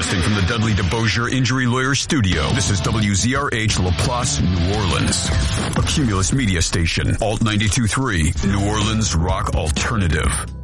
Broadcasting from the Dudley DeBosier Injury Lawyer Studio. This is WZRH LaPlace, New Orleans. A Cumulus Media Station. Alt 92.3, New Orleans Rock Alternative.